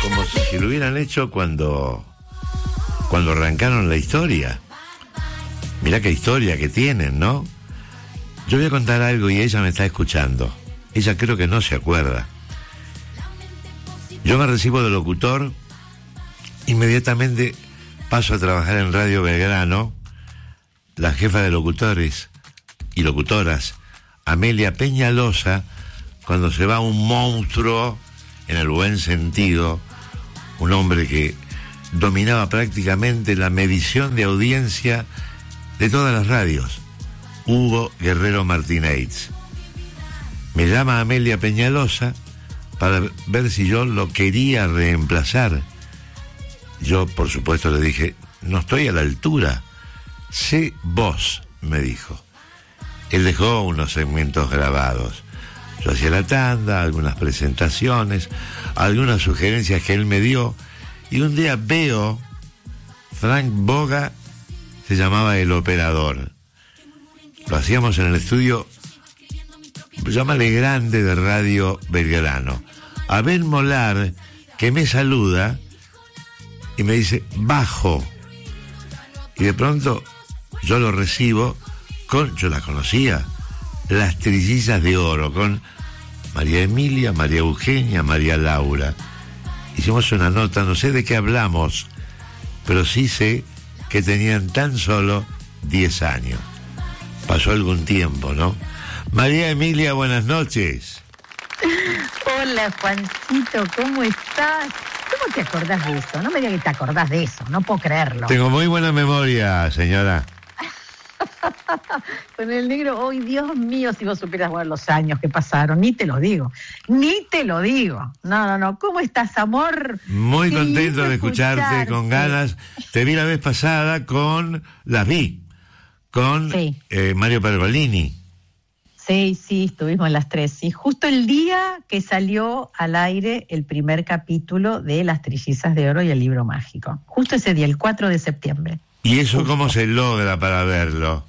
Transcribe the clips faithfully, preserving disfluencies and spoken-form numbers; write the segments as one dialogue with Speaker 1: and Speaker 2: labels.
Speaker 1: Como si lo hubieran hecho cuando, cuando arrancaron la historia. Mirá qué historia que tienen, ¿no? Yo voy a contar algo y ella me está escuchando. Ella creo que no se acuerda. Yo me recibo de locutor, inmediatamente paso a trabajar en Radio Belgrano. La jefa de locutores y locutoras, Amelia Peñalosa, cuando se va un monstruo, en el buen sentido, un hombre que dominaba prácticamente la medición de audiencia de todas las radios, Hugo Guerrero Martínez. Me llama Amelia Peñalosa para ver si yo lo quería reemplazar. Yo, por supuesto, le dije, no estoy a la altura. Sé vos, me dijo. Él dejó unos segmentos grabados. Yo hacía la tanda, algunas presentaciones, algunas sugerencias que él me dio, y un día veo, Frank Boga se llamaba El Operador. Lo hacíamos en el estudio, llámale grande, de Radio Belgrano. Abel Molar, que me saluda y me dice, bajo. Y de pronto yo lo recibo con, yo la conocía, Las Trillizas de Oro, con María Emilia, María Eugenia, María Laura. Hicimos una nota, no sé de qué hablamos, pero sí sé que tenían tan solo diez años. Pasó algún tiempo, ¿no? María Emilia, buenas noches.
Speaker 2: Hola, Juancito, ¿cómo estás? ¿Cómo te acordás de eso? No me digas que te acordás de eso, no puedo creerlo.
Speaker 1: Tengo muy buena memoria, señora.
Speaker 2: Con el negro, hoy, oh, Dios mío, si vos supieras, bueno, los años que pasaron, ni te lo digo, ni te lo digo. No, no, no, ¿cómo estás, amor?
Speaker 1: Muy
Speaker 2: Qué
Speaker 1: contento de escucharte, escucharte, con ganas. Te vi la vez pasada con, las vi, con sí. eh, Mario Pergolini.
Speaker 2: Sí, sí, estuvimos las tres. Y justo el día que salió al aire el primer capítulo de Las Trillizas de Oro y el Libro Mágico. Justo ese día, el cuatro de septiembre.
Speaker 1: ¿Y eso
Speaker 2: justo.
Speaker 1: Cómo se logra para verlo?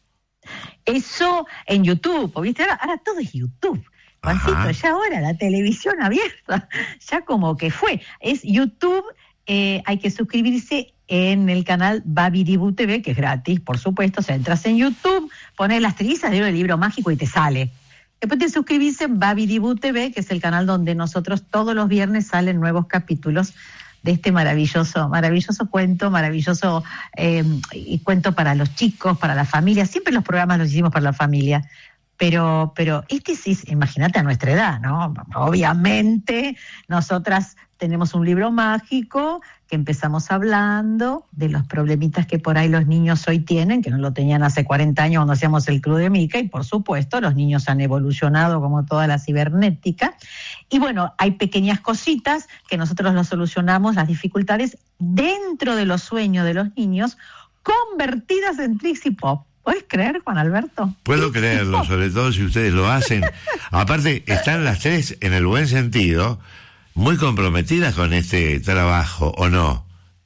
Speaker 2: Eso en YouTube, ¿viste? Ahora, ahora todo es YouTube. Juancito, ya ahora la televisión abierta, ya como que fue. Es YouTube, eh, hay que suscribirse en el canal Babiribu T V, que es gratis, por supuesto. O sea, entras en YouTube, pones Las Trillizas de Oro, el Libro Mágico y te sale. Después te suscribís en Babiribu T V, que es el canal donde nosotros todos los viernes salen nuevos capítulos de este maravilloso, maravilloso cuento, maravilloso eh, y cuento para los chicos, para la familia. Siempre los programas los hicimos para la familia, pero, pero este sí, imagínate a nuestra edad, ¿no? Obviamente, nosotras tenemos un libro mágico que empezamos hablando de los problemitas que por ahí los niños hoy tienen, que no lo tenían hace cuarenta años cuando hacíamos el Club de Mica, y por supuesto los niños han evolucionado como toda la cibernética. Y bueno, hay pequeñas cositas que nosotros lo solucionamos, las dificultades dentro de los sueños de los niños, convertidas en Trixie Pop. ¿Puedes creer, Juan Alberto?
Speaker 1: Puedo creerlo, sobre todo si ustedes lo hacen. Aparte, están las tres, en el buen sentido, muy comprometidas con este trabajo, ¿o no?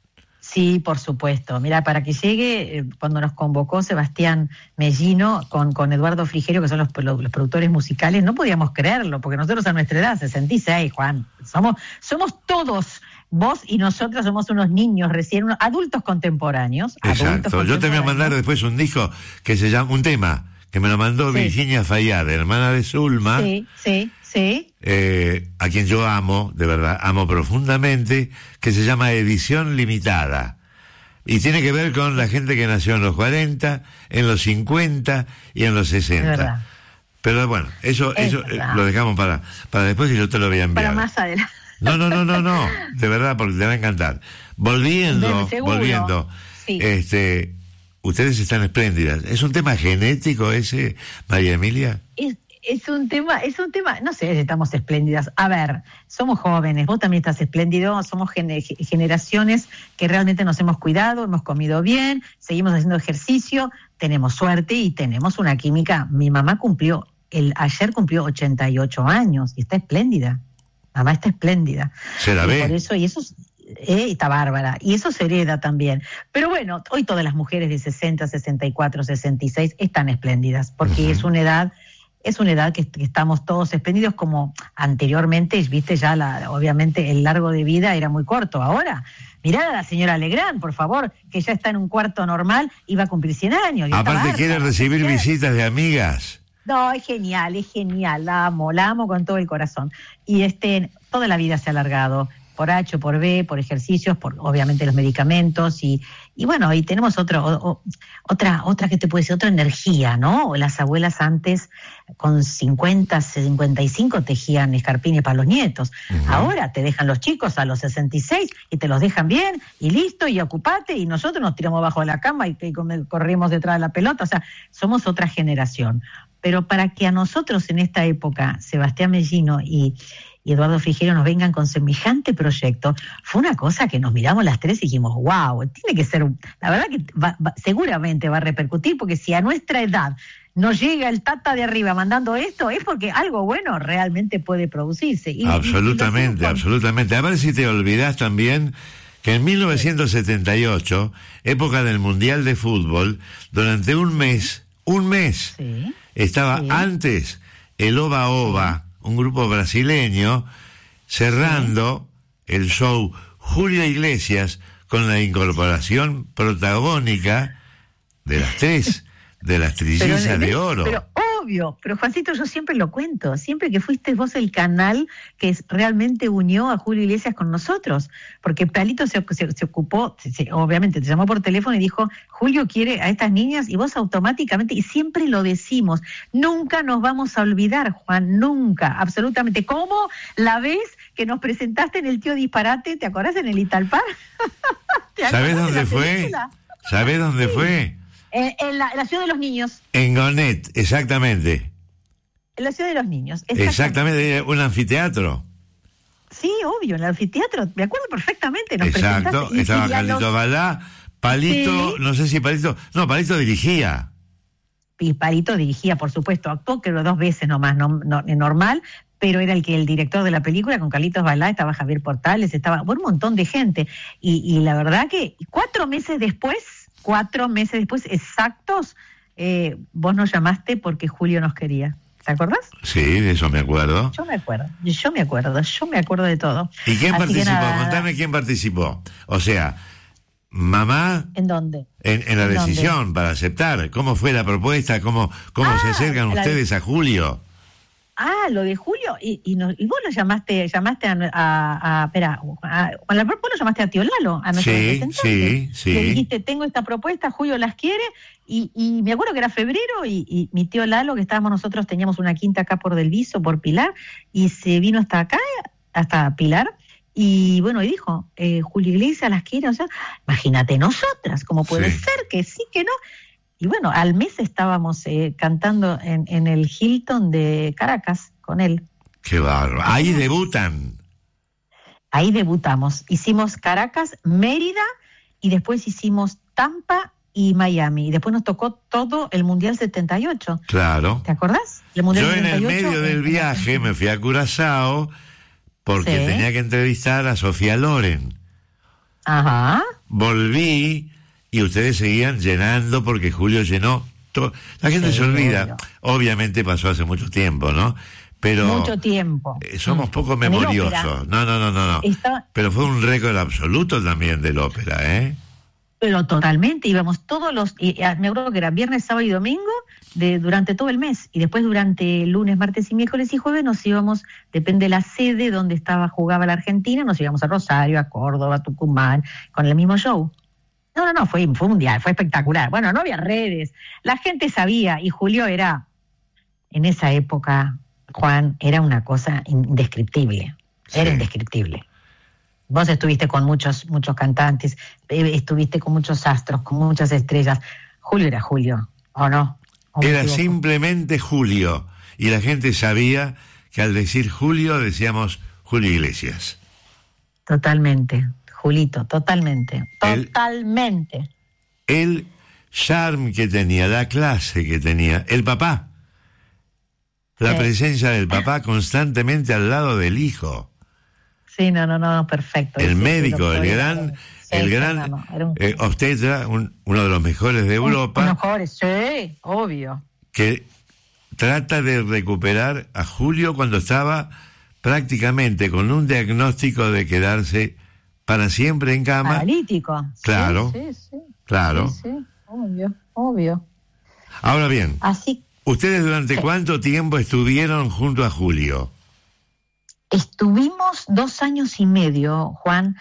Speaker 2: Sí, por supuesto. Mira, para que llegue, eh, cuando nos convocó Sebastián Mellino con, con Eduardo Frigerio, que son los, los, los productores musicales, no podíamos creerlo, porque nosotros a nuestra edad, sesenta y seis, Juan, somos, somos todos, vos y nosotros somos unos niños recién, unos adultos contemporáneos.
Speaker 1: Exacto.
Speaker 2: Adultos
Speaker 1: Yo
Speaker 2: contemporáneos.
Speaker 1: te voy a mandar después un disco que se llama, un tema, que me lo mandó sí. Virginia Fayad, hermana de Zulma.
Speaker 2: Sí, sí, sí.
Speaker 1: Eh, a quien yo amo, de verdad, amo profundamente, que se llama Edición Limitada. Y tiene que ver con la gente que nació en los cuarenta, en los cincuenta y en los sesenta. Pero bueno, eso,
Speaker 2: es
Speaker 1: eso eh, lo dejamos para, para después y yo te lo voy a enviar.
Speaker 2: Para más adelante.
Speaker 1: No, no, no, no, no, de verdad, porque te va a encantar. Volviendo, volviendo, sí. este, ustedes están espléndidas. ¿Es un tema genético ese, María Emilia?
Speaker 2: Es, es un tema, es un tema, no sé si estamos espléndidas. A ver, somos jóvenes, vos también estás espléndido, somos gener, generaciones que realmente nos hemos cuidado, hemos comido bien, seguimos haciendo ejercicio, tenemos suerte y tenemos una química. Mi mamá cumplió, el ayer cumplió ochenta y ocho años y está espléndida. Mamá está espléndida.
Speaker 1: Se la ve.
Speaker 2: Por eso, y eso eh, está bárbara. Y eso se hereda también. Pero bueno, hoy todas las mujeres de sesenta, sesenta y cuatro, sesenta y seis están espléndidas, porque uh-huh. es una edad es una edad que, que estamos todos espléndidos, como anteriormente, viste, ya la, obviamente el largo de vida era muy corto. Ahora, mirá a la señora Legrand, por favor, que ya está en un cuarto normal y va a cumplir cien años.
Speaker 1: Aparte quiere recibir visitas de amigas.
Speaker 2: No, es genial, es genial, la amo, la amo con todo el corazón. Y este, toda la vida se ha alargado, por H o por B, por ejercicios, por obviamente los medicamentos, y, y bueno, y tenemos otro, o, o, otra, otra que te puede decir, otra energía, ¿no? Las abuelas antes con cincuenta, cincuenta y cinco tejían escarpines para los nietos. Uh-huh. Ahora te dejan los chicos a los sesenta y seis y te los dejan bien, y listo, y ocupate, y nosotros nos tiramos bajo de la cama y, y corrimos detrás de la pelota. O sea, somos otra generación. Pero para que a nosotros en esta época, Sebastián Mellino y, y Eduardo Frigerio nos vengan con semejante proyecto, fue una cosa que nos miramos las tres y dijimos, wow, tiene que ser, la verdad que va, va, seguramente va a repercutir, porque si a nuestra edad nos llega el tata de arriba mandando esto, es porque algo bueno realmente puede producirse. Y,
Speaker 1: absolutamente, y con... absolutamente. A ver si te olvidás también que en mil novecientos setenta y ocho, época del Mundial de Fútbol, durante un mes, un mes, sí. Estaba sí. antes el Oba Oba, un grupo brasileño, cerrando sí. el show Julio Iglesias con la incorporación protagónica de las tres, de las trillizas pero, de oro.
Speaker 2: Pero obvio, pero Juancito, yo siempre lo cuento, siempre que fuiste vos el canal que realmente unió a Julio Iglesias con nosotros, porque Palito se, se, se ocupó, se, obviamente te llamó por teléfono y dijo, Julio quiere a estas niñas, y vos automáticamente, y siempre lo decimos, nunca nos vamos a olvidar, Juan, nunca, absolutamente. ¿Cómo la vez que nos presentaste en el Tío Disparate? ¿Te acordás en el Italpar?
Speaker 1: ¿Sabés dónde fue? ¿Sabés dónde sí. fue?
Speaker 2: En, en, la, en la Ciudad de los Niños.
Speaker 1: En Gonet, exactamente.
Speaker 2: En la Ciudad de los Niños.
Speaker 1: Exactamente, exactamente un anfiteatro.
Speaker 2: Sí, obvio, en el anfiteatro, me acuerdo perfectamente. Nos
Speaker 1: Exacto, y, estaba y Carlito los... Balá, Palito, sí. no sé si Palito, no, Palito dirigía.
Speaker 2: Y Palito dirigía, por supuesto, actuó creo dos veces nomás, no, no, normal, pero era el que el director de la película, con Carlitos Balá, estaba Javier Portales, estaba bueno, un montón de gente. Y, y la verdad que cuatro meses después... Cuatro meses después, exactos, eh, vos nos llamaste porque Julio nos quería. ¿Te acordás?
Speaker 1: Sí, de eso me acuerdo.
Speaker 2: Yo me acuerdo, yo me acuerdo, yo me acuerdo de todo.
Speaker 1: ¿Y quién Así participó? Contame quién participó. O sea, mamá...
Speaker 2: ¿En dónde?
Speaker 1: En, en la ¿En decisión dónde? Para aceptar. ¿Cómo fue la propuesta? ¿Cómo, cómo ah, se acercan ustedes de... a Julio?
Speaker 2: Ah, lo de Julio, y, y, no, y vos lo llamaste, llamaste a, a, a espera, a, a, vos lo llamaste a Tío Lalo, a nuestro
Speaker 1: sí,
Speaker 2: representante.
Speaker 1: Sí, sí.
Speaker 2: Le dijiste, tengo esta propuesta, Julio las quiere, y, y me acuerdo que era febrero, y, y mi tío Lalo, que estábamos nosotros, teníamos una quinta acá por Del Viso, por Pilar, y se vino hasta acá, hasta Pilar, y bueno, y dijo, eh, Julio Iglesias las quiere, o sea, imagínate nosotras, ¿cómo puede sí. ser que sí, que no? Y bueno, al mes estábamos eh, cantando en, en el Hilton de Caracas con él.
Speaker 1: ¡Qué bárbaro! Ahí debutan.
Speaker 2: Ahí debutamos. Hicimos Caracas, Mérida, y después hicimos Tampa y Miami. Y después nos tocó todo el Mundial setenta y ocho.
Speaker 1: Claro.
Speaker 2: ¿Te acordás? El Mundial
Speaker 1: Yo
Speaker 2: setenta y ocho,
Speaker 1: en el medio del viaje me fui a Curazao porque sí. tenía que entrevistar a Sofía Loren.
Speaker 2: Ajá.
Speaker 1: Volví... Y ustedes seguían llenando porque Julio llenó todo. La gente sí, se olvida. Obvio. Obviamente pasó hace mucho tiempo, ¿no? Pero
Speaker 2: mucho tiempo.
Speaker 1: Eh, somos poco memoriosos. No, no, no, no, no. Está... Pero fue un récord absoluto también del ópera, ¿eh?
Speaker 2: Pero totalmente, íbamos todos los, y, me acuerdo que era viernes, sábado y domingo, de durante todo el mes. Y después durante lunes, martes y miércoles y jueves nos íbamos, depende de la sede donde estaba, jugaba la Argentina, nos íbamos a Rosario, a Córdoba, a Tucumán, con el mismo show. No, no, no, fue, fue mundial, fue espectacular. Bueno, no había redes, la gente sabía, y Julio era, en esa época, Juan, era una cosa indescriptible, sí. era indescriptible. Vos estuviste con muchos, muchos cantantes, estuviste con muchos astros, con muchas estrellas. Julio era Julio, ¿o no? ¿O
Speaker 1: era simplemente Julio, y la gente sabía que al decir Julio decíamos Julio Iglesias.
Speaker 2: Totalmente. Julito, totalmente, totalmente.
Speaker 1: El, el charme que tenía, la clase que tenía, el papá, la sí. presencia del papá constantemente al lado del hijo.
Speaker 2: Sí, no, no, no, perfecto.
Speaker 1: El sí, médico, el gran, sí, el gran no, no, un... eh, obstetra, un, uno de los mejores de Europa.
Speaker 2: Uno mejores, sí, obvio.
Speaker 1: Que trata de recuperar a Julio cuando estaba prácticamente con un diagnóstico de quedarse para siempre en cama.
Speaker 2: Paralítico.
Speaker 1: Claro,
Speaker 2: sí, sí, sí.
Speaker 1: claro.
Speaker 2: Sí, sí, obvio, obvio.
Speaker 1: Ahora bien,
Speaker 2: Así,
Speaker 1: ¿ustedes durante
Speaker 2: sí.
Speaker 1: cuánto tiempo estuvieron junto a Julio?
Speaker 2: Estuvimos dos años y medio, Juan,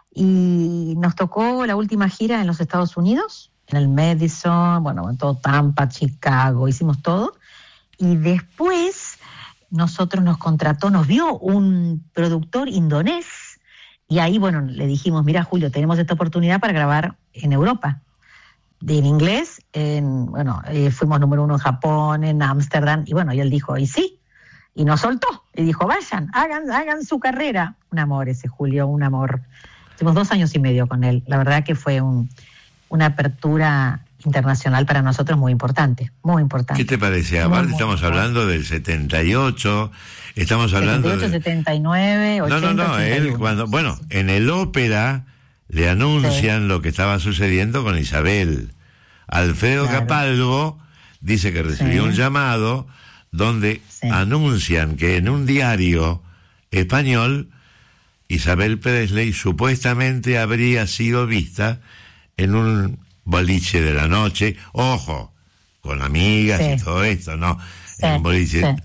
Speaker 2: y nos tocó la última gira en los Estados Unidos, en el Madison, bueno, en todo Tampa, Chicago, hicimos todo. Y después nosotros nos contrató, nos vio un productor indonés, y ahí, bueno, le dijimos, mira, Julio, tenemos esta oportunidad para grabar en Europa, de, en inglés, en, bueno, eh, fuimos número uno en Japón, en Ámsterdam, y bueno, y él dijo, y sí, y nos soltó, y dijo, vayan, hagan, hagan su carrera. Un amor ese Julio, un amor. Tuvimos dos años y medio con él, la verdad que fue un, una apertura internacional para nosotros muy importante, muy importante.
Speaker 1: ¿Qué te parece? Aparte estamos hablando del setenta y ocho, estamos hablando
Speaker 2: setenta y ocho,
Speaker 1: de...
Speaker 2: setenta y nueve, ochenta,
Speaker 1: No, no, no,
Speaker 2: ochenta y uno.
Speaker 1: él cuando... Bueno, en el ópera le anuncian sí. lo que estaba sucediendo con Isabel. Alfredo claro. Capalvo dice que recibió sí. un llamado donde sí. anuncian que en un diario español Isabel Presley supuestamente habría sido vista en un boliche de la noche, ojo, con amigas sí. y todo esto, ¿no? Sí. En un boliche. Sí.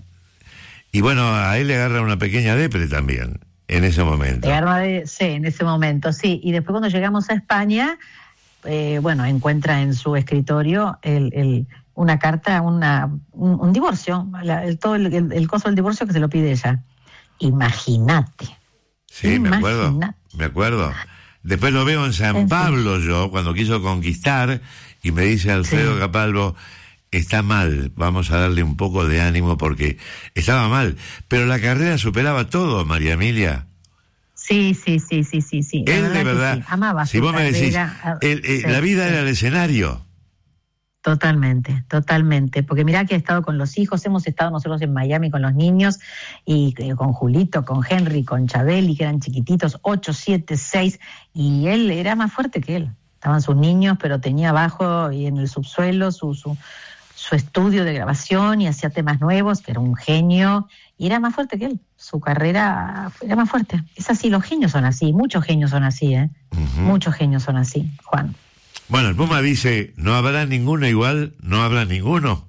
Speaker 1: Y bueno, a él le agarra una pequeña depre también, en ese momento.
Speaker 2: Le agarra de, sí, en ese momento, sí. Y después cuando llegamos a España, eh, bueno, encuentra en su escritorio el, el, una carta, una, un, un divorcio, la, el, todo el, el, el coso del divorcio que se lo pide ella. Imagínate.
Speaker 1: Sí, Imagínate. me acuerdo, me acuerdo. Después lo veo en San Pablo yo, cuando quiso conquistar, y me dice Alfredo sí. Capalvo, está mal, vamos a darle un poco de ánimo porque estaba mal, pero la carrera superaba todo, María Emilia.
Speaker 2: Sí, sí, sí, sí, sí, sí.
Speaker 1: Él verdad de verdad,
Speaker 2: sí. Amaba
Speaker 1: si vos me decís, el, el, sí, la vida sí. era el escenario.
Speaker 2: Totalmente, totalmente, porque mirá que he estado con los hijos, hemos estado nosotros en Miami con los niños, y eh, con Julito, con Henry, con Chabeli, que eran chiquititos, ocho, siete, seis, y él era más fuerte que él. Estaban sus niños, pero tenía abajo y en el subsuelo su, su, su estudio de grabación y hacía temas nuevos, que era un genio, y era más fuerte que él. Su carrera era más fuerte. Es así, los genios son así, muchos genios son así, ¿eh? Uh-huh. Muchos genios son así, Juan.
Speaker 1: Bueno, el Puma dice, no habrá ninguno igual, no habrá ninguno.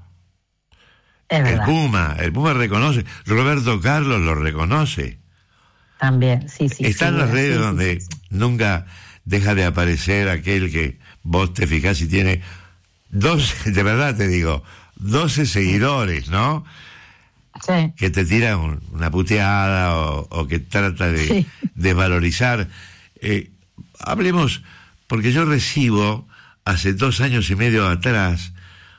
Speaker 2: Es verdad.
Speaker 1: El Puma, el Puma reconoce, Roberto Carlos lo reconoce.
Speaker 2: También, sí, sí.
Speaker 1: Está en
Speaker 2: sí,
Speaker 1: las
Speaker 2: sí,
Speaker 1: redes
Speaker 2: sí,
Speaker 1: donde
Speaker 2: sí, sí.
Speaker 1: nunca deja de aparecer aquel que vos te fijás y tiene doce, de verdad te digo, doce seguidores, ¿no?
Speaker 2: Sí.
Speaker 1: Que te tira un, una puteada o, o que trata de sí. desvalorizar. Eh, hablemos, porque yo recibo hace dos años y medio atrás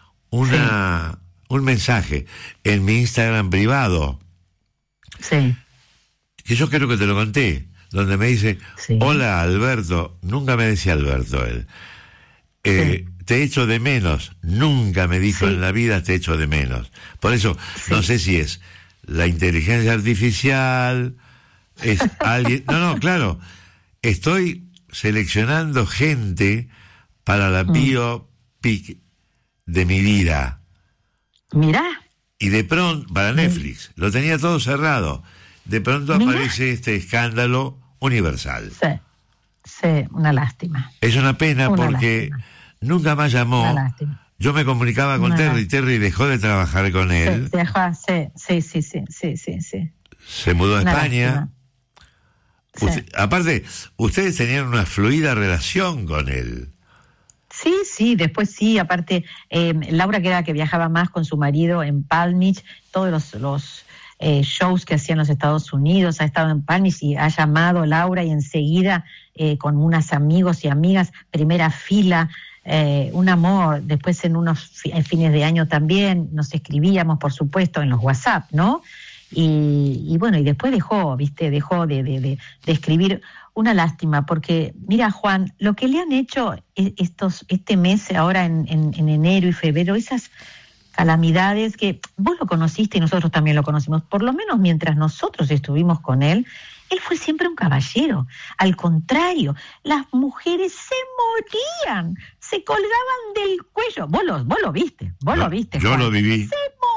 Speaker 1: una sí. un mensaje en mi Instagram privado.
Speaker 2: Sí.
Speaker 1: Que yo creo que te lo conté, donde me dice, sí. hola Alberto, nunca me decía Alberto él, eh, sí. te echo de menos, nunca me dijo sí. en la vida te echo de menos. Por eso, sí. no sé si es la inteligencia artificial, es alguien, no, no, claro, estoy seleccionando gente para la mm. biopic de mi vida.
Speaker 2: Mirá.
Speaker 1: Y de pronto, para Netflix, mm. lo tenía todo cerrado. De pronto Mirá. aparece este escándalo universal.
Speaker 2: Sí, sí, una lástima.
Speaker 1: Es una pena
Speaker 2: una
Speaker 1: porque
Speaker 2: lástima.
Speaker 1: nunca más llamó. Yo me comunicaba con una Terry, lástima. Terry dejó de trabajar con él.
Speaker 2: Sí, dejó, sí, sí, sí, sí, sí, sí, sí.
Speaker 1: Se mudó a
Speaker 2: una
Speaker 1: España.
Speaker 2: Sí.
Speaker 1: Usted, aparte, ustedes tenían una fluida relación con él.
Speaker 2: Sí, sí, después sí, aparte, eh, Laura, que era que viajaba más con su marido en Palm Beach, todos los, los eh, shows que hacía en los Estados Unidos, ha estado en Palm Beach y ha llamado Laura y enseguida eh, con unos amigos y amigas, primera fila, eh, un amor, después en unos fi- en fines de año también, nos escribíamos, por supuesto, en los WhatsApp, ¿no? Y, y bueno, y después dejó, viste, dejó de, de, de, de escribir. Una lástima, porque mira, Juan, lo que le han hecho estos este mes, ahora en, en, en enero y febrero, esas calamidades que vos lo conociste y nosotros también lo conocimos, por lo menos mientras nosotros estuvimos con él, él fue siempre un caballero. Al contrario, las mujeres se morían, se colgaban del cuello. Vos lo, vos lo viste, vos
Speaker 1: no,
Speaker 2: lo viste,
Speaker 1: yo
Speaker 2: Juan.
Speaker 1: lo viví.
Speaker 2: Se morían.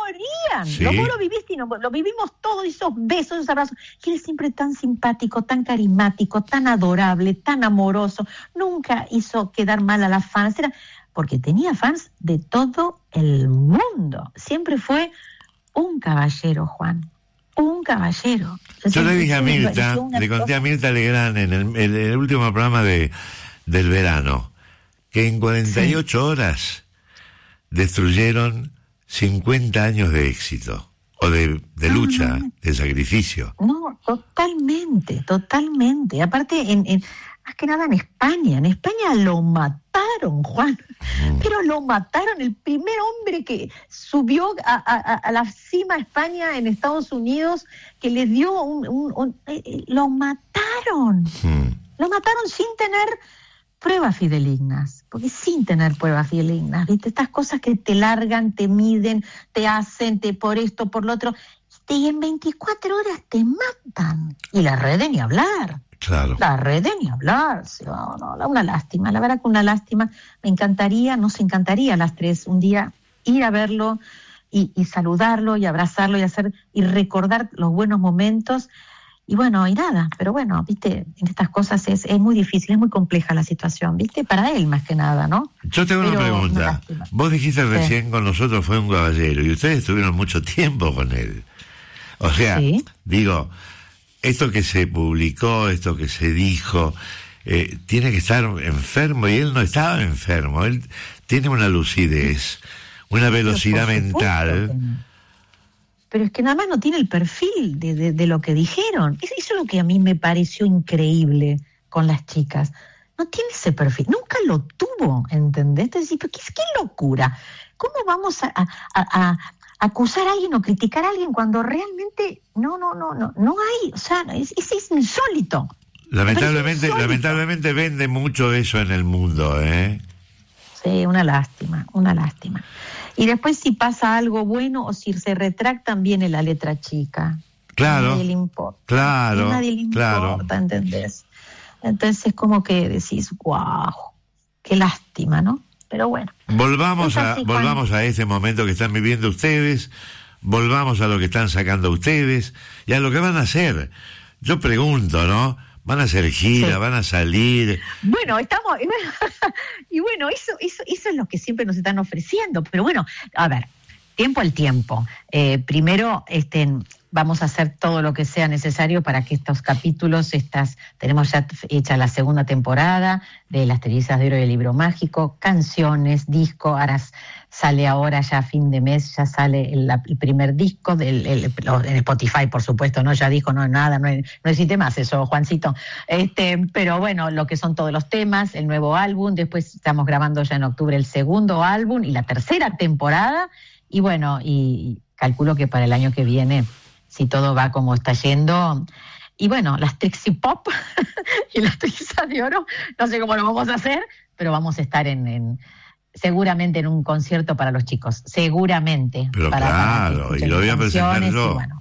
Speaker 2: vivían.
Speaker 1: Sí.
Speaker 2: Lo, vos lo viviste y no, lo vivimos todos, esos besos, esos abrazos. Y él es siempre tan simpático, tan carismático, tan adorable, tan amoroso. Nunca hizo quedar mal a las fans. Era porque tenía fans de todo el mundo. Siempre fue un caballero, Juan. Un caballero.
Speaker 1: Yo
Speaker 2: Entonces,
Speaker 1: le dije a
Speaker 2: me
Speaker 1: Mirta,
Speaker 2: pareció una
Speaker 1: le conté
Speaker 2: cosa-
Speaker 1: a Mirta Legrand en el, en el último programa de, del verano, que en cuarenta y ocho horas destruyeron cincuenta años de éxito, o de, de
Speaker 2: No,
Speaker 1: lucha,
Speaker 2: no, no.
Speaker 1: de sacrificio.
Speaker 2: No, totalmente, totalmente. Aparte, en, en, más que nada en España. En España lo mataron, Juan.
Speaker 1: Mm.
Speaker 2: Pero lo mataron. El primer hombre que subió a, a, a la cima a España en Estados Unidos, que les dio un... un, un eh, eh, lo mataron.
Speaker 1: Mm.
Speaker 2: Lo mataron sin tener pruebas fidelignas, porque sin tener pruebas fidelignas, ¿viste? Estas cosas que te largan, te miden, te hacen, te por esto, por lo otro, y en veinticuatro horas te matan. Y la red de ni hablar.
Speaker 1: Claro.
Speaker 2: La red de ni hablar. Sí, no, no, una lástima, la verdad que una lástima. Me encantaría, nos encantaría a las tres un día ir a verlo y, y saludarlo y abrazarlo y hacer y recordar los buenos momentos. Y bueno, y nada, pero bueno, viste, en estas cosas es, es muy difícil, es muy compleja la situación, viste, para él más que nada, ¿no?
Speaker 1: Yo tengo
Speaker 2: Pero
Speaker 1: una
Speaker 2: una
Speaker 1: pregunta.
Speaker 2: lástima.
Speaker 1: Vos dijiste
Speaker 2: Sí.
Speaker 1: recién con nosotros fue un caballero y ustedes estuvieron mucho tiempo con él. O sea,
Speaker 2: Sí.
Speaker 1: digo, esto que se publicó, esto que se dijo, eh, tiene que estar enfermo y él no estaba enfermo. Él tiene una lucidez, una velocidad
Speaker 2: Pero por supuesto
Speaker 1: mental.
Speaker 2: que no. Pero es que nada más no tiene el perfil de, de, de lo que dijeron. Eso es lo que a mí me pareció increíble con las chicas. No tiene ese perfil, nunca lo tuvo, ¿entendés? Entonces, ¿qué, qué locura? ¿Cómo vamos a, a, a, a acusar a alguien o criticar a alguien cuando realmente no, no, no, no, no hay? O sea, es, es, es insólito.
Speaker 1: Lamentablemente,
Speaker 2: insólito.
Speaker 1: lamentablemente vende mucho eso en el mundo, ¿eh?
Speaker 2: Sí, una lástima, una lástima. Y después si pasa algo bueno o si se retractan, viene la letra chica.
Speaker 1: Claro,
Speaker 2: A nadie le importa.
Speaker 1: claro,
Speaker 2: A nadie le
Speaker 1: claro.
Speaker 2: importa, ¿entendés? Entonces es como que decís, wow, qué lástima, ¿no? Pero bueno.
Speaker 1: Volvamos
Speaker 2: Es
Speaker 1: a,
Speaker 2: así, Juan.
Speaker 1: volvamos a este momento que están viviendo ustedes, volvamos a lo que están sacando ustedes y a lo que van a hacer. Yo pregunto, ¿no? Van a hacer gira,
Speaker 2: Sí.
Speaker 1: van a salir.
Speaker 2: Bueno, estamos, y bueno, eso, eso, eso es lo que siempre nos están ofreciendo, pero bueno, a ver, tiempo al tiempo. Eh, primero, este, vamos a hacer todo lo que sea necesario para que estos capítulos, estas, tenemos ya hecha la segunda temporada de Las Trillizas de Oro y el Libro Mágico, canciones, disco, ahora sale ahora ya a fin de mes, ya sale el, el primer disco, del, el, en Spotify por supuesto, no ya dijo, no nada, no, no existe más eso, Juancito, este, pero bueno, lo que son todos los temas, el nuevo álbum, después estamos grabando ya en octubre el segundo álbum y la tercera temporada, y bueno, y calculo que para el año que viene, si todo va como está yendo, y bueno, las Trixie Pop y las Trillizas de Oro, no sé cómo lo vamos a hacer, pero vamos a estar en, en seguramente en un concierto para los chicos, seguramente.
Speaker 1: Pero
Speaker 2: para,
Speaker 1: claro,
Speaker 2: para
Speaker 1: y lo voy a presentar yo.
Speaker 2: Y bueno.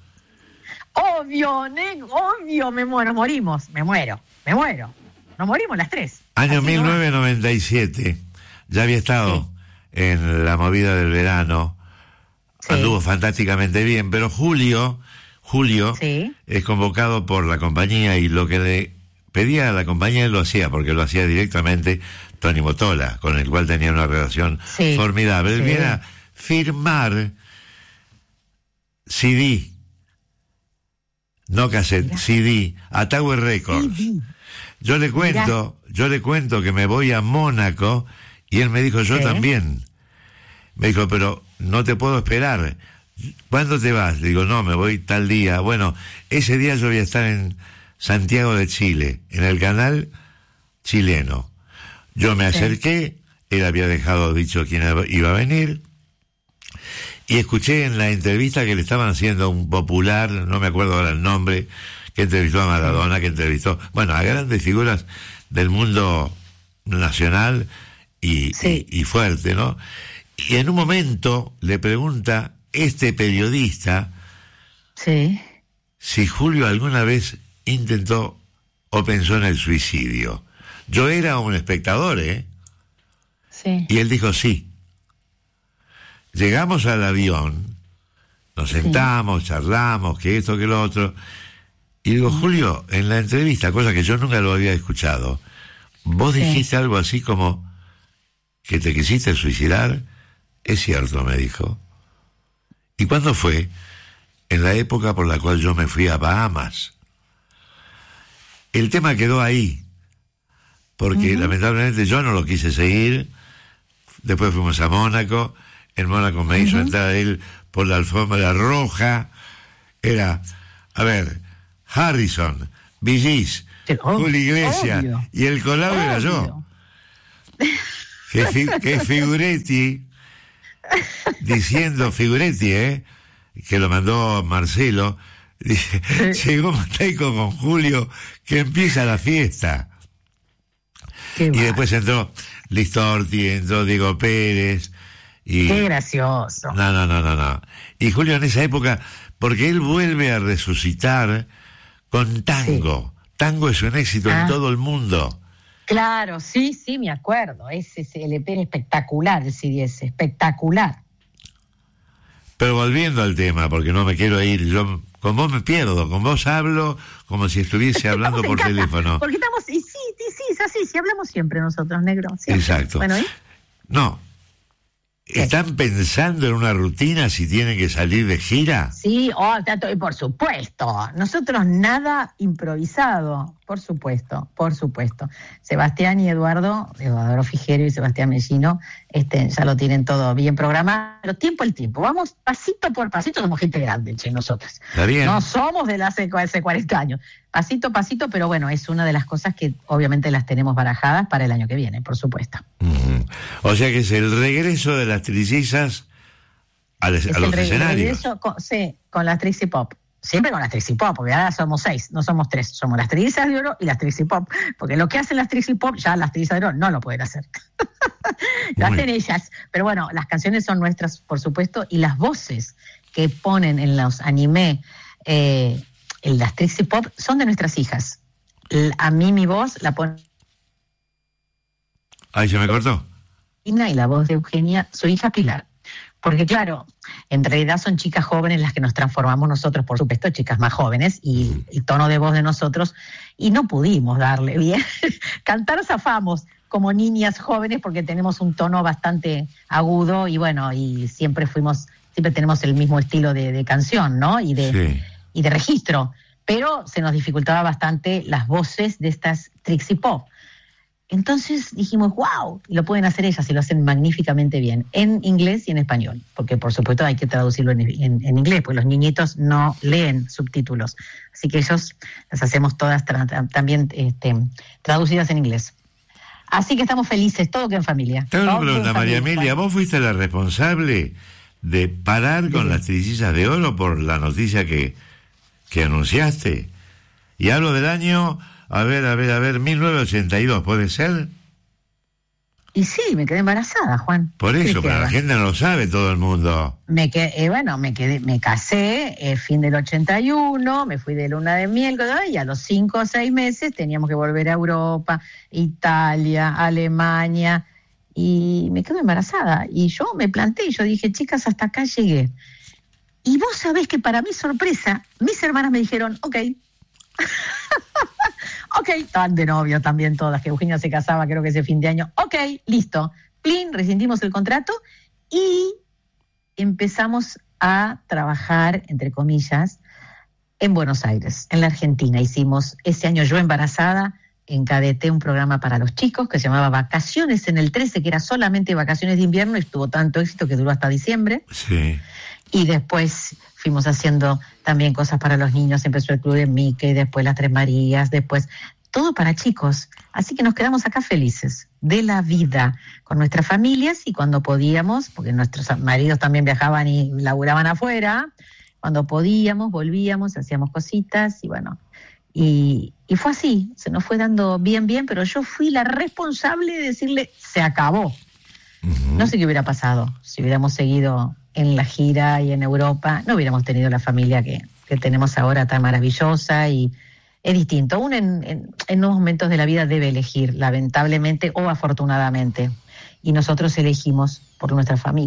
Speaker 2: Obvio, ne, obvio, me muero, nos morimos, me muero, me muero. Nos morimos las tres.
Speaker 1: Año
Speaker 2: Así
Speaker 1: mil
Speaker 2: no va.
Speaker 1: novecientos noventa y siete, ya había estado
Speaker 2: Sí.
Speaker 1: en la movida del verano,
Speaker 2: Sí.
Speaker 1: anduvo fantásticamente bien, pero Julio, Julio
Speaker 2: Sí.
Speaker 1: es convocado por la compañía y lo que le pedía a la compañía él lo hacía, porque lo hacía directamente Tony Motola, con el cual tenía una relación
Speaker 2: Sí.
Speaker 1: formidable. Él
Speaker 2: Sí.
Speaker 1: viene a firmar C D, no cassette,
Speaker 2: Mirá.
Speaker 1: C D, a Tower Records.
Speaker 2: Sí,
Speaker 1: Yo le cuento, yo le cuento que me voy a Mónaco y él me dijo, yo
Speaker 2: Sí.
Speaker 1: también. Me dijo, pero no te puedo esperar. ¿Cuándo te vas? Le digo, no, me voy tal día. Bueno, ese día yo voy a estar en Santiago de Chile, en el canal chileno. Yo me
Speaker 2: Sí.
Speaker 1: acerqué, él había dejado dicho quién iba a venir, y escuché en la entrevista que le estaban haciendo a un popular, no me acuerdo ahora el nombre, que entrevistó a Maradona, que entrevistó, bueno, a grandes figuras del mundo nacional y,
Speaker 2: Sí.
Speaker 1: y, y fuerte, ¿no? Y en un momento le pregunta este periodista
Speaker 2: sí.
Speaker 1: si Julio alguna vez intentó o pensó en el suicidio. Yo era un espectador, ¿eh?
Speaker 2: Sí.
Speaker 1: Y él dijo sí. Llegamos al avión Nos sentamos, sí. charlamos, que esto, que lo otro. Y digo, Julio, en la entrevista, cosa que yo nunca lo había escuchado, vos sí. dijiste algo así como que te quisiste suicidar. Es cierto, me dijo. ¿Y cuándo fue? En la época por la cual yo me fui a Bahamas. El tema quedó ahí, porque uh-huh. lamentablemente yo no lo quise seguir. Después fuimos a Mónaco. En Mónaco me uh-huh. hizo entrar él por la alfombra roja. Era, a ver, Harrison, Bee Gees, oh, Julio Iglesias, obvio. Y el colado era yo. Que, fi, que Figuretti, diciendo Figuretti, ¿eh? que lo mandó Marcelo, dice, llegó Mateico con Julio, que empieza la fiesta. Qué y mal. Después entró Listorti, entró Diego Pérez. Y,
Speaker 2: qué gracioso.
Speaker 1: No, no, no, no, no. Y Julio en esa época, porque él vuelve a resucitar con tango. Sí. Tango es un éxito ah. en todo el mundo.
Speaker 2: Claro, sí, sí, me acuerdo. Ese, ese L P era espectacular, el C D S, espectacular.
Speaker 1: Pero volviendo al tema, porque no me quiero ir, yo con vos me pierdo, con vos hablo como si estuviese hablando por casa, teléfono.
Speaker 2: Porque estamos, y sí, sí, sí, es así, sí hablamos siempre nosotros, negro. Siempre.
Speaker 1: Exacto. Bueno, ¿y? No. ¿Están ¿Qué? pensando en una rutina si tienen que salir de gira?
Speaker 2: Sí, oh, y por supuesto. Nosotros nada improvisado, por supuesto, por supuesto. Sebastián y Eduardo, Eduardo Fijero y Sebastián Mellino, este, ya lo tienen todo bien programado, pero tiempo al tiempo. Vamos pasito por pasito, somos gente grande, che, nosotros.
Speaker 1: Está bien.
Speaker 2: No somos de hace, hace cuarenta años. Pasito a pasito, pero bueno, es una de las cosas que obviamente las tenemos barajadas para el año que viene, por supuesto.
Speaker 1: Uh-huh. O sea que es el regreso de las trillizas a, les, a los
Speaker 2: el
Speaker 1: escenarios.
Speaker 2: Regreso con, sí, con las Trixie Pop. Siempre con las Trixie Pop, porque ahora somos seis, no somos tres. Somos las Trillizas de Oro y las Trixie Pop. Porque lo que hacen las Trixie Pop, ya las Trillizas de Oro no lo pueden hacer. Lo hacen ellas. Pero bueno, las canciones son nuestras, por supuesto, y las voces que ponen en los anime, eh, en las Trixie Pop, son de nuestras hijas. A mí mi voz la pone...
Speaker 1: Ay, ¿se me cortó?
Speaker 2: Y la voz de Eugenia, su hija Pilar. Porque claro, en realidad son chicas jóvenes las que nos transformamos nosotros, por supuesto, chicas más jóvenes, y el tono de voz de nosotros, y no pudimos darle bien. Cantar zafamos como niñas jóvenes porque tenemos un tono bastante agudo, y bueno, y siempre fuimos, siempre tenemos el mismo estilo de, de canción, ¿no? Y de, sí. y de registro, pero se nos dificultaba bastante las voces de estas Trixie Pop. Entonces dijimos, wow, y lo pueden hacer ellas y lo hacen magníficamente bien, en inglés y en español, porque por supuesto hay que traducirlo en, en, en inglés, porque los niñitos no leen subtítulos, así que ellos las hacemos todas tra- también este, traducidas en inglés. Así que estamos felices, todo que en familia.
Speaker 1: Tengo una pregunta, María Emilia, ¿vos fuiste la responsable de parar con sí. las Trillizas de Oro por la noticia que, que anunciaste? Y hablo del año... A ver, a ver, a ver, mil novecientos ochenta y dos, ¿puede ser?
Speaker 2: Y sí, me quedé embarazada, Juan.
Speaker 1: Por eso, pero la gente no lo sabe, todo el mundo.
Speaker 2: Me quedé, eh, bueno, me quedé, me casé, eh, fin del ochenta y uno, me fui de luna de miel, y a los cinco o seis meses teníamos que volver a Europa, Italia, Alemania, y me quedé embarazada. Y yo me planté, y yo dije, chicas, hasta acá llegué. Y vos sabés que para mi sorpresa, mis hermanas me dijeron, ok. Ok, estaban de novio también todas, que Eugenia se casaba creo que ese fin de año. Ok, listo. Plin, rescindimos el contrato y empezamos a trabajar, entre comillas, en Buenos Aires, en la Argentina. Hicimos, ese año yo embarazada, encadeté un programa para los chicos que se llamaba Vacaciones en el trece, que era solamente vacaciones de invierno, y tuvo tanto éxito que duró hasta diciembre.
Speaker 1: Sí.
Speaker 2: Y después fuimos haciendo también cosas para los niños, empezó el Club de Mickey, después las Tres Marías, después todo para chicos. Así que nos quedamos acá felices de la vida con nuestras familias, y cuando podíamos, porque nuestros maridos también viajaban y laburaban afuera, cuando podíamos, volvíamos, hacíamos cositas y bueno, y, y fue así, se nos fue dando bien, bien, pero yo fui la responsable de decirle, se acabó. Uh-huh. No sé qué hubiera pasado si hubiéramos seguido en la gira y en Europa, no hubiéramos tenido la familia que, que tenemos ahora tan maravillosa, y es distinto. Uno en, en, en nuevos momentos de la vida debe elegir, lamentablemente o afortunadamente, y nosotros elegimos por nuestra familia.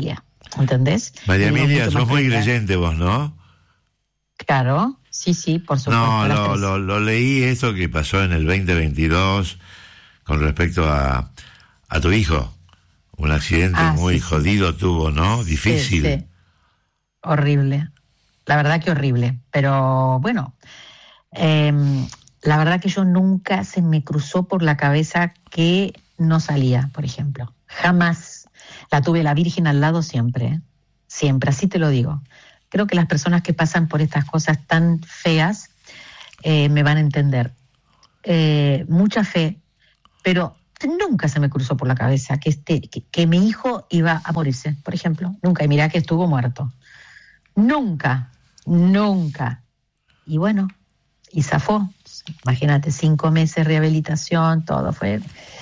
Speaker 2: ¿Entendés?
Speaker 1: María Emilia, sos muy creyente vos, ¿no?
Speaker 2: Claro, sí, sí, por supuesto.
Speaker 1: No, lo, lo, lo leí esto que pasó en el veinte veintidós con respecto a, a tu hijo. Un accidente ah, muy sí, jodido sí. tuvo, ¿no? Difícil.
Speaker 2: Sí, sí. Horrible. La verdad que horrible. Pero bueno, eh, la verdad que yo nunca se me cruzó por la cabeza que no salía, por ejemplo. Jamás. La tuve la Virgen al lado siempre. ¿eh? Siempre, así te lo digo. Creo que las personas que pasan por estas cosas tan feas eh, me van a entender. Eh, mucha fe, pero nunca se me cruzó por la cabeza que, este, que, que mi hijo iba a morirse, por ejemplo. Nunca, y mirá que estuvo muerto. Nunca, nunca. Y bueno, y zafó. Imagínate, cinco meses, rehabilitación, todo fue,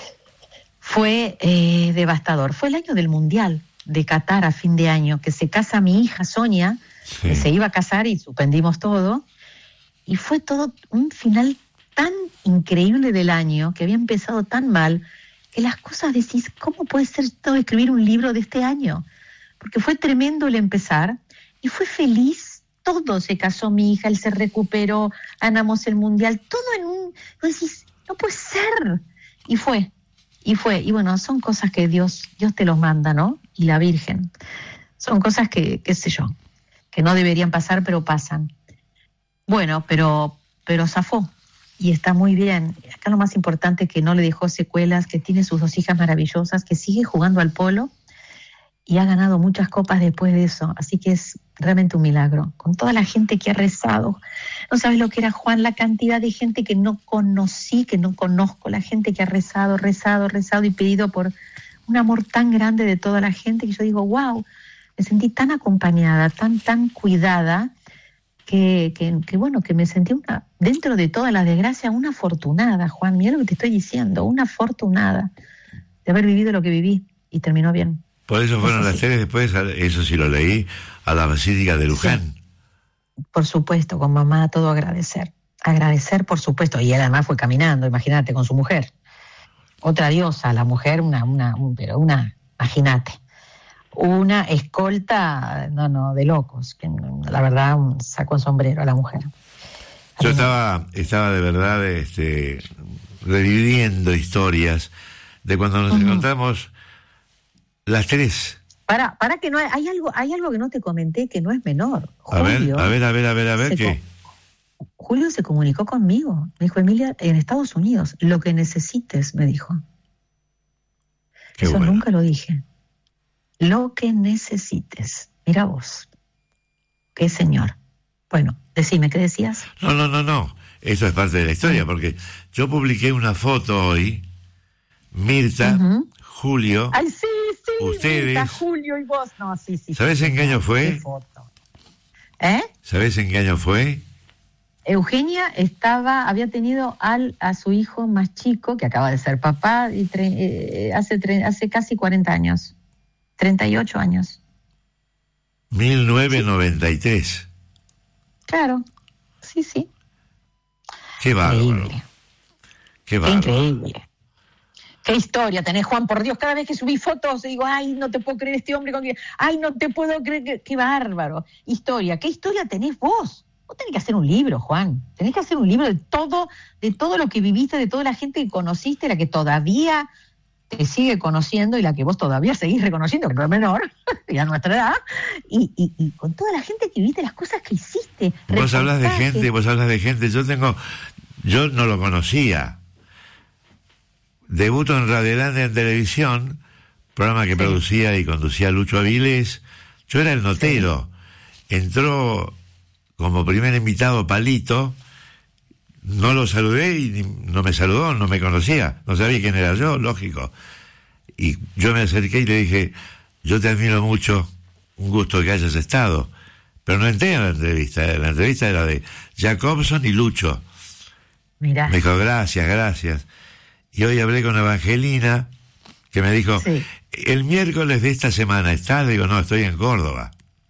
Speaker 2: fue eh, devastador. Fue el año del Mundial de Qatar a fin de año, que se casa mi hija Sonia, sí. que se iba a casar y suspendimos todo. Y fue todo un final tan increíble del año, que había empezado tan mal, que las cosas decís, ¿cómo puede ser todo escribir un libro de este año? Porque fue tremendo el empezar, y fue feliz, todo se casó mi hija, él se recuperó, ganamos el Mundial, todo en un... No decís, no puede ser. Y fue, y fue, y bueno, son cosas que Dios, Dios te los manda, ¿no? Y la Virgen. Son cosas que, qué sé yo, que no deberían pasar, pero pasan. Bueno, pero, pero zafó. Y está muy bien. Acá lo más importante es que no le dejó secuelas, que tiene sus dos hijas maravillosas, que sigue jugando al polo y ha ganado muchas copas después de eso. Así que es realmente un milagro. Con toda la gente que ha rezado. No sabes lo que era, Juan, la cantidad de gente que no conocí, que no conozco, la gente que ha rezado, rezado, rezado y pedido por un amor tan grande de toda la gente que yo digo, wow, me sentí tan acompañada, tan, tan cuidada. Que, que, que bueno, que me sentí una, dentro de toda la desgracia, una afortunada, Juan, mira lo que te estoy diciendo, una afortunada de haber vivido lo que viví y terminó bien.
Speaker 1: Por eso fueron eso las sí. tres después, eso sí lo leí, a la Basílica de Luján.
Speaker 2: Sí. Por supuesto, con mamá todo agradecer, agradecer por supuesto, y él además fue caminando, imagínate, con su mujer, otra diosa, la mujer, una, una, un, pero una, imagínate. Una escolta, no, no, de locos, que la verdad sacó el sombrero a la mujer.
Speaker 1: Yo estaba, estaba de verdad este, reviviendo historias de cuando nos uh-huh. encontramos las tres.
Speaker 2: Para, para que no hay, hay algo, hay algo que no te comenté que no es menor.
Speaker 1: A Julio, ver, a ver, a ver, a ver, a ver, ¿qué?
Speaker 2: Co- Julio se comunicó conmigo, me dijo, Emilia, en Estados Unidos, lo que necesites, me dijo. Qué Eso bueno. Nunca lo dije. Lo que necesites. Mira vos. Qué señor. Bueno, decime, ¿qué decías?
Speaker 1: No, no, no, no. Eso es parte de la historia, porque yo publiqué una foto hoy, Mirta, uh-huh. Julio,
Speaker 2: Ay, sí, sí,
Speaker 1: ustedes.
Speaker 2: Mirta, Julio y vos. No, sí, sí.
Speaker 1: ¿Sabés
Speaker 2: sí,
Speaker 1: en qué año fue?
Speaker 2: ¿Eh?
Speaker 1: ¿Sabés en qué año fue?
Speaker 2: Eugenia estaba, había tenido al, a su hijo más chico, que acaba de ser papá, y tre, eh, hace, tre, hace casi cuarenta años. treinta y ocho años.
Speaker 1: mil novecientos noventa y tres. Sí.
Speaker 2: Claro, sí, sí.
Speaker 1: Qué bárbaro.
Speaker 2: Increíble.
Speaker 1: Qué bárbaro.
Speaker 2: Qué increíble. Qué historia tenés, Juan, por Dios. Cada vez que subí fotos digo, ay, no te puedo creer este hombre con que... Ay, no te puedo creer, que... qué bárbaro. Historia, ¿qué historia tenés vos? Vos tenés que hacer un libro, Juan. Tenés que hacer un libro de todo, de todo lo que viviste, de toda la gente que conociste, la que todavía... te sigue conociendo y la que vos todavía seguís reconociendo, que no es menor, y a nuestra edad, y, y, y con toda la gente que viste, las cosas que hiciste.
Speaker 1: Vos hablas de gente, vos hablas de gente, yo tengo, yo no lo conocía. Debuto en Radiolandia en televisión, programa que sí. producía y conducía Lucho Avilés, yo era el notero, sí. entró como primer invitado Palito, no lo saludé y no me saludó, no me conocía, no sabía quién era yo, lógico. Y yo me acerqué y le dije, yo te admiro mucho, un gusto que hayas estado. Pero no entré en la entrevista, la entrevista era de Jacobson y Lucho.
Speaker 2: Mirá.
Speaker 1: Me dijo, gracias, gracias. Y hoy hablé con Evangelina, que me dijo, sí. el miércoles de esta semana, ¿estás? Le digo, no, estoy en Córdoba.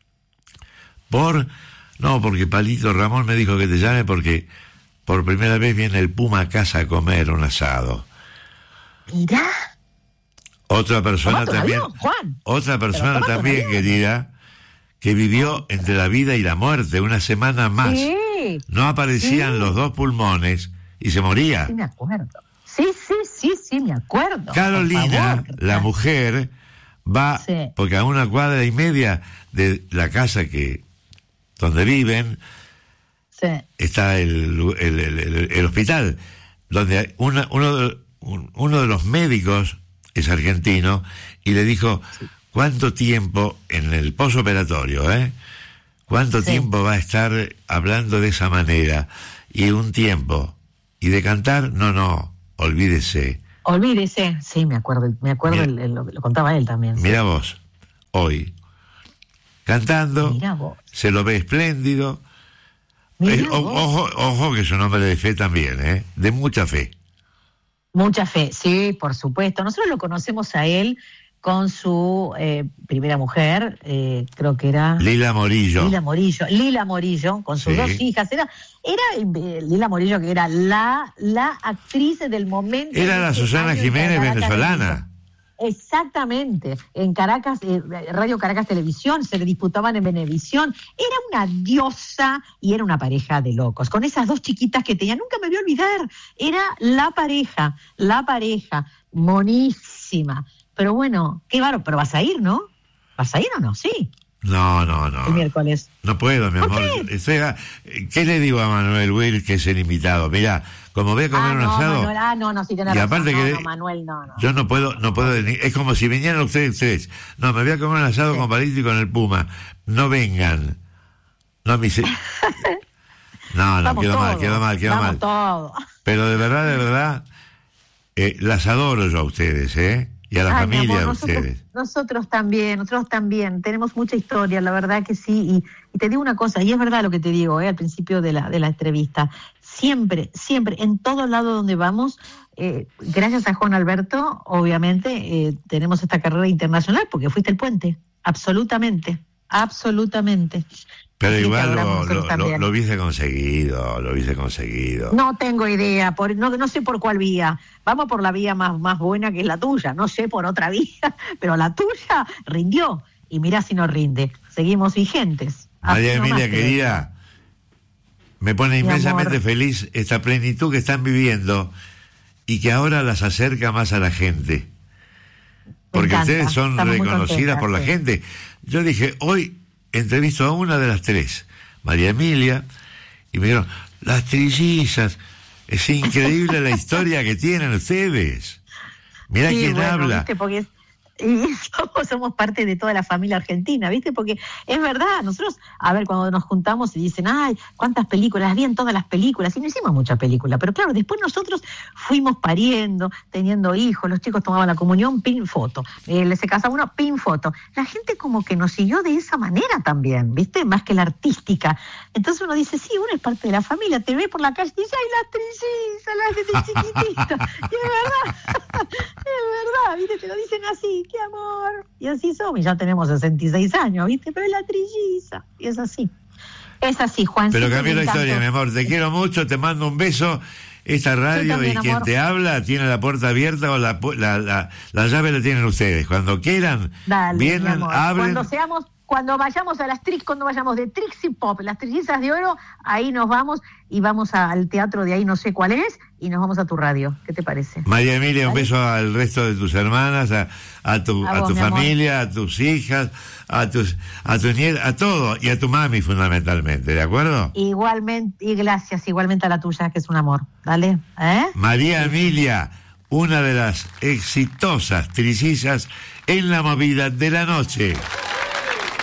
Speaker 1: ¿Por? No, porque Palito Ramón me dijo que te llame porque... por primera vez viene el Puma a casa a comer un asado.
Speaker 2: Mirá.
Speaker 1: Otra persona también,
Speaker 2: Juan.
Speaker 1: otra persona también, querida, que vivió entre la vida y la muerte una semana más.
Speaker 2: Sí,
Speaker 1: no aparecían
Speaker 2: sí.
Speaker 1: los dos pulmones y se moría.
Speaker 2: Sí, me acuerdo. Sí, sí, sí, sí, me acuerdo.
Speaker 1: Carolina, la mujer, va, sí. porque a una cuadra y media de la casa que donde viven, sí. está el, el, el, el, el hospital, donde una, uno, de, un, uno de los médicos es argentino, y le dijo, sí. ¿cuánto tiempo en el posoperatorio, eh? ¿Cuánto sí. tiempo va a estar hablando de esa manera? Y un tiempo. ¿Y de cantar? No, no, olvídese.
Speaker 2: Olvídese, sí, me acuerdo, me acuerdo, el, el, lo, lo contaba él también.
Speaker 1: Mira sí. vos, hoy, cantando,
Speaker 2: vos.
Speaker 1: se lo ve espléndido. Eh, o, ojo, ojo que es un hombre de fe también, ¿eh? De mucha fe.
Speaker 2: Mucha fe, sí, por supuesto. Nosotros lo conocemos a él con su eh, primera mujer, eh, creo que era...
Speaker 1: Lila Morillo.
Speaker 2: Lila Morillo, Lila Morillo, con sus sí. dos hijas. Era, era eh, Lila Morillo, que era la, la actriz del momento.
Speaker 1: Era la Susana Jiménez venezolana.
Speaker 2: Exactamente, en Caracas, eh, Radio Caracas Televisión, se le disputaban en Venevisión, era una diosa y era una pareja de locos, con esas dos chiquitas que tenía, nunca me voy a olvidar, era la pareja, la pareja, monísima, pero bueno, qué bárbaro, pero vas a ir, ¿no? ¿Vas a ir o no? Sí.
Speaker 1: No, no, no.
Speaker 2: El miércoles.
Speaker 1: No puedo, mi amor.
Speaker 2: ¿Qué?
Speaker 1: Estoy a... ¿Qué le digo a Manuel Will, que es el invitado? Mirá, como voy a comer
Speaker 2: ah,
Speaker 1: un
Speaker 2: no,
Speaker 1: asado...
Speaker 2: Manuel, ah, no, no, sí tenés
Speaker 1: y aparte
Speaker 2: razón.
Speaker 1: que
Speaker 2: no, no, Manuel, no, no.
Speaker 1: Yo no puedo, no puedo... Es como si vinieran ustedes, ustedes. No, me voy a comer un asado sí. con Palito y con el Puma. No vengan. No, me... No, no, Vamos quedó todo. mal, quedó mal, quedó
Speaker 2: Vamos
Speaker 1: mal.
Speaker 2: Todo.
Speaker 1: Pero de verdad, de verdad, eh, las adoro yo a ustedes, ¿eh? Y a la
Speaker 2: Ay,
Speaker 1: familia
Speaker 2: amor,
Speaker 1: de
Speaker 2: nosotros,
Speaker 1: ustedes.
Speaker 2: Nosotros también, nosotros también. Tenemos mucha historia, la verdad que sí. Y, y te digo una cosa, y es verdad lo que te digo, eh, al principio de la, de la entrevista. Siempre, siempre, en todo lado donde vamos, eh, gracias a Juan Alberto, obviamente, eh, tenemos esta carrera internacional, porque fuiste el puente. Absolutamente, absolutamente.
Speaker 1: Pero igual lo, lo, lo, lo hubiese conseguido, lo hubiese conseguido.
Speaker 2: No tengo idea, por, no, no sé por cuál vía. Vamos por la vía más, más buena, que es la tuya. No sé por otra vía, pero la tuya rindió. Y mirá si no rinde. Seguimos vigentes.
Speaker 1: María Emilia, querida, me pone inmensamente feliz esta plenitud que están viviendo y que ahora las acerca más a la gente. Porque encanta, ustedes son reconocidas por la sí. gente. Yo dije, hoy... entrevisto a una de las tres, María Emilia, y me dijeron, las trillizas, es increíble la historia que tienen ustedes. Mirá sí, quién bueno, habla.
Speaker 2: ¿Viste? Porque es, y somos, somos parte de toda la familia argentina, ¿viste? Porque es verdad, nosotros, a ver, cuando nos juntamos y dicen, ay, cuántas películas, vi en todas las películas, y no hicimos muchas películas, pero claro, después nosotros fuimos pariendo, teniendo hijos, los chicos tomaban la comunión, pin foto, eh, se casaba uno, pin foto. La gente como que nos siguió de esa manera también, ¿viste? Más que la artística. Entonces uno dice, sí, uno es parte de la familia, te ve por la calle y dice, ay, las trillizas, las de chiquitita. Y es verdad, es verdad, ¿viste? Te lo dicen así. ¡Qué amor! Y así somos, y ya tenemos sesenta y seis años, ¿viste? Pero es la trilliza, y es así. Es así, Juan.
Speaker 1: Pero cambió la historia, mi amor. Te quiero mucho, te mando un beso. Esta radio también, y quien amor. te habla tiene la puerta abierta o la, la, la, la llave la tienen ustedes. Cuando quieran,
Speaker 2: Dale,
Speaker 1: vienen, abren.
Speaker 2: Cuando seamos... Cuando vayamos a las Trix, cuando vayamos de Trixie Pop, las Trillizas de Oro, ahí nos vamos y vamos a, al teatro de ahí, no sé cuál es, y nos vamos a tu radio. ¿Qué te parece?
Speaker 1: María Emilia, ¿vale? Un beso al resto de tus hermanas, a, a tu, a, a vos, tu familia, amor. A tus hijas, a tus, a tus nietas, a todo, y a tu mami fundamentalmente, ¿de acuerdo?
Speaker 2: Igualmente, y gracias, igualmente a la tuya, que es un amor. ¿Dale? ¿Eh?
Speaker 1: María Emilia, una de las exitosas trillizas en la movida de la noche.